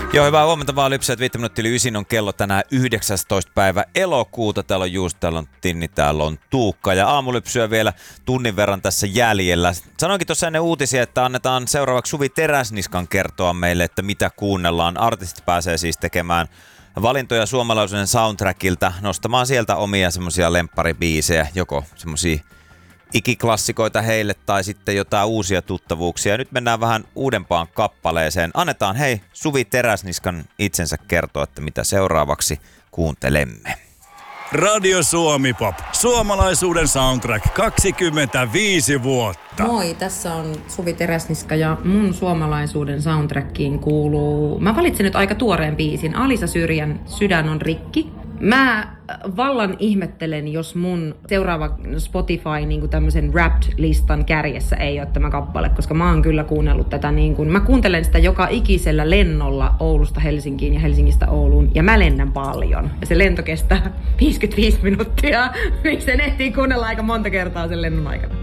Joo, hyvää huomenta vaan Lypsäjät. 5 minuuttia yli 9 on kello tänään 19. päivä elokuuta. Täällä on Juus, täällä on Tinni, täällä on Tuukka ja aamulypsyä vielä tunnin verran tässä jäljellä. Sanoinkin tuossa ennen uutisia, että annetaan seuraavaksi Suvi Teräsniskan kertoa meille, että mitä kuunnellaan. Artistit pääsee siis tekemään valintoja suomalaisuuden soundtrackilta, nostamaan sieltä omia semmosia lempparibiisejä, joko semmosia ikiklassikoita heille tai sitten jotain uusia tuttavuuksia. Ja nyt mennään vähän uudempaan kappaleeseen. Annetaan hei Suvi Teräsniskan itsensä kertoa, että mitä seuraavaksi kuuntelemme. Radio Suomi Pop. Suomalaisuuden soundtrack 25 vuotta. Moi, tässä on Suvi Teräsniska ja mun suomalaisuuden soundtrackiin kuuluu... Mä valitsin nyt aika tuoreen biisin. Alisa Syrjän Sydän on rikki. Mä vallan ihmettelen, jos mun seuraava Spotify niin kuin tämmöisen Wrapped-listan kärjessä ei ole tämä kappale, koska mä oon kyllä kuunnellut tätä niin kuin, mä kuuntelen sitä joka ikisellä lennolla Oulusta Helsinkiin ja Helsingistä Ouluun, ja mä lennän paljon. Ja se lento kestää 55 minuuttia, niin sen ehtii kuunnella aika monta kertaa sen lennon aikana.